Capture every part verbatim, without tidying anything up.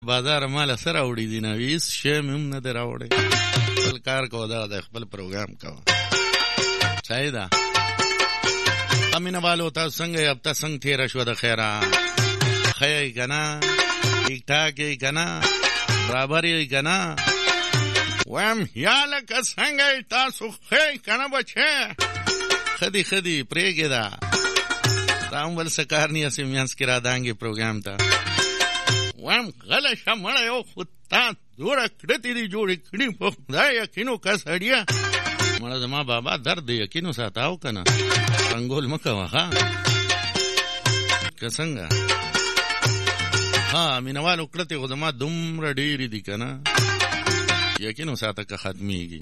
بازار مال سره وړي دي نه ویس شی مې هم نه دی راوړی. خپل کار کوه، دغه د خپل پروګرام کوه. صحیح ده. امینه والو تاسو څنګه یې؟ هفته څنګه تېره شوه د خیره؟ ښه یې که نه؟ ټیک ټاک یې که نه؟ برابر یې که نه؟ وایم یا لکه څنګه یې تاسو ښه یې که نه بچی؟ ښه دي ښه دي پرېږدې دا هم بل څه کار نه هسې میانځ کې رادانګې پروګرام ته. وایم غله شه مړه یو خو تا دوړه کړتې دي جوړې کړي په خدای یقین وکړه سړیه. مړه زما بابا درد د یقین وساته او که نه رنګول مه کوه ښه که څنګه. ها مینهوالو کړتې خو زما دومره ډېرې دي که نه یقین وساته که ختمېږي.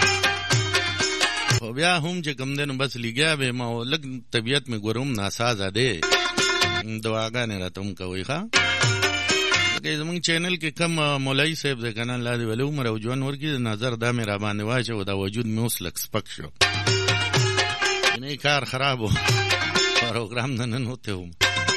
خو بیا هم چې کوم دی نو بس لګیا به ما لږ طبیعت مې ګورم ناسازه دی. دعاګانې راته هم کوئ ښه. که زمونږ چینل کې کم مولوي صاحب دی که نه الله دې ولې عمر او ژوند ورکړي د نظر دا مې راباندې واچو دا وجود مې اوس لږ سپک شو. نه کار خراب و پروګرام نه ننوتی وم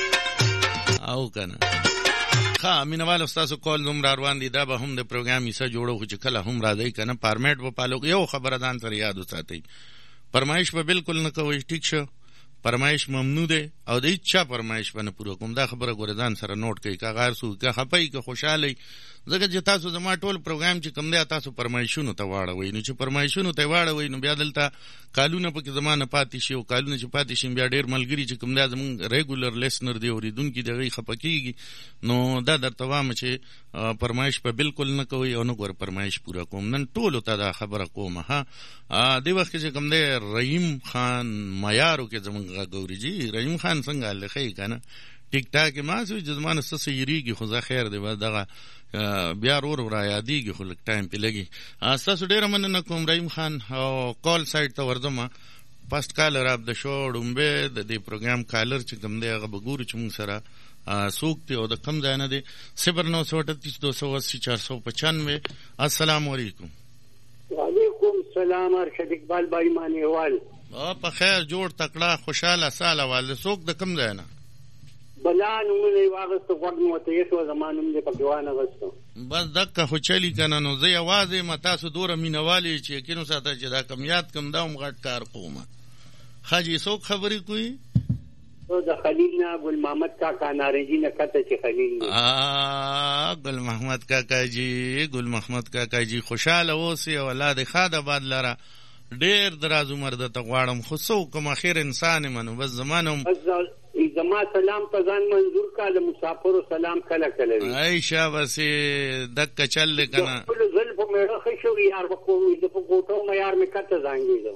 او که نه. ښه مینهوالو ستاسو کال دومره روان دي دا به هم د پروګرام حصه جوړو خو چې کله هم راځئ که نه فارمیټ به پالو. یو خبره ځان سره یاد وساتئ، فرمایش به بالکل نه کوئ. ټیک شو؟ فرمایش ممنوع دی او د هیڅ چا فرمایش به نه پوره کوم. دا خبره ګوره ځان سره نوټ کوئ. که غار سو که خفئ که خوشحاله ځکه چې تاسو زما ټول پروګرام چې کوم دی تاسو فرمایشونو ته واړوئ. نو چې فرمایشونو ته واړوئ نو بیا دلته کالونه پکې زما نه پاتې شي او کالونه چې پاتې شي بیا ډېر ملګري چې کوم دی زمونږ ریګولر لیسنر دی اورېدونکي د هغوی خفه کېږي. نو دا درته وایم چې فرمایش په بالکل نه کوئ او نه ګوره فرمایش پوره کوم. نن ټولو ته دا خبره کوم ها. دې وخت کې چې کوم دی رحیم خان معیارو کې زمونږ غږ اوري. جي رحیم خان څنګه هلې ښه یې که نه؟ ټیک ټاک یې ما سوي چې زما نه څه څه یېرېږي خو زه خیر دی بس دغه بیا ورو ورو را یادېږي خو لږ ټایم پې لګي. ستاسو ډېره مننه کوم رحیم خان. او کال سایډ ته ورځم. فسټ کالر اف د شو ډومبې د دې پروګرام کالر چې کوم دی هغه به ګورو چې مونږ سره څوک دی او د کوم ځای نه دی. صفر نو سو اٹھتیس دو سو اسی چار سو پچانوے. السلام علیکم. وعلیکم السلام ارشد اقبال بھائی مانیوال. په خیر جوړ تکړه خوشحاله ساله والده. څوک د کوم ځای نه؟ بلا نومونه یې واغېسته غوږ مې ورته ایښی زما نوم دې پکې وانغېسته. بس دقه خو چلي که نه نو زه یوازې یم. تاسو دومره مینهوال یې چې یقین وساته چې دا کم یاد کم دا هم غټ کار کومه. ښه جي څوک خبرې کوي؟ د خلیل نه ګل محمد کاکا نارنجي نه کته چې خلیل دی. ګل محمد کاکا جي ګل محمد کاکا جي خوشحاله اوسې او الله دې ښاد آباد لره. ډېر دراز عمر درته غواړم خو څه وکړم خیر انسان یم نو بس زما نه هم زما سلام په ځان منظور کا د مسافرو سلام کله کله وي. ای شاباسې دکه چل دی که نه؟ خپلو زلفو مېړه ښه شوي یار به د په ګوټو مې یار مې کته زانګېده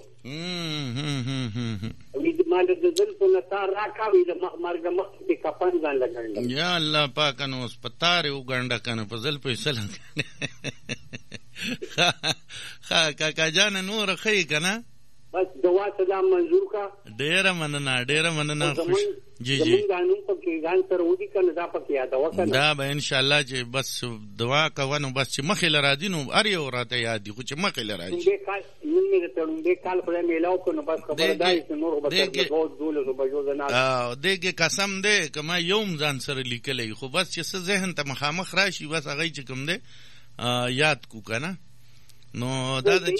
ما د زلفو نه تار راکړه وي د مرګه مخکې پې کفن ځان لګنډم. یا الله پاکه نو اوس په تار یې وګنډه که نه په زلفو یې څه لګنډې. ښه کاکا جانه نوره ښه یې که نه؟ بس دوا سلام منظور کا. ډېره مننه ډېره مننه. جی جی زمونږ دا نوم پکې ځان سره ودي که نه دا پکې یادوه که نه؟ دا به انشاءالله چې بس دعا کوه نو بس چې مخې له راځي نو هر یو راته یاد دي خو چې مخې له راځي. نن مې درته ړومبې کال خدای میلاو کړو نو بس خبره دا وي چې نور به تر دوه دولسو بجو زه ناست. دېږې قسم دی که ما یو هم ځان سره لیکلی خو بس چې څه ذهن ته مخامخ راشي بس هغه چې کوم دی یاد کو که نه. نو دا د چې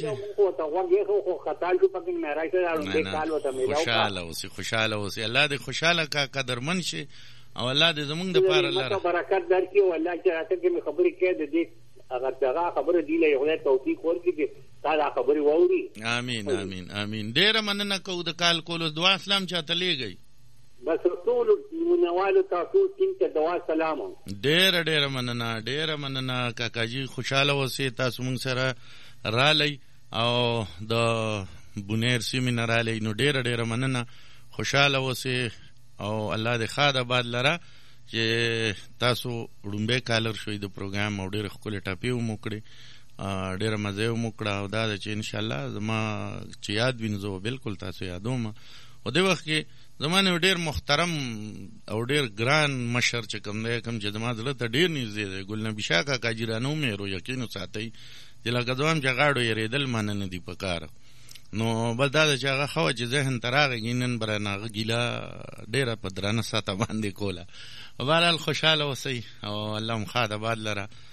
خوشحاله اوسې خوشحاله اوسې الله دې خوشحاله کا قدرمن شي او الله دې زمونږ دپاره لره برکت درکړي او الله چې راته کې مې خبرې کوي د دې هغه دغه خبره دی له خدای توفیق ورکړي چې تا دا خبرې واوري. امین امین امین. ډېره مننه کوو د کال کولو. دعا اسلام چاته لیږئ؟ بس ټولو مینهوالو تاسو ټیم ته دعا سلام. ډېره ډېره مننه ډېره مننه کاکاجي. خوشحاله اوسئ. تاسو مونږ سره رالی او د بونیر سیمې نه رالی نو ډېره ډېره مننه. خوشحاله اوسئ او الله دې ښاد آباد لره چې تاسو ړومبی کالر شوئ د پروګرام او ډېرې ښکلې ټاپې هم وکړې ډېره مزه یې هم وکړه او دا ده چې انشاءالله زما چې یاد وي نو زه بالکل تاسو یادوم. او دې وخت کې زما نه ډېر محترم او ډېر ګران مشر چې کوم دی کوم چې زما زړه ته ډېر نږدې دی ګلنبي شاه کاکا جي رانوم یې رو یقین وساتئ چې لکه دوام چې غاړو یېرېدل مانه نه دي په کار. نو بس دا ده چې هغه ښه وه چې ذهن ته راغی نن به رانه هغه ګیله ډېره په درانه ساته باندې کوله. بهرحال خوشحاله اوسئ او الله مو ښاد آباد لره.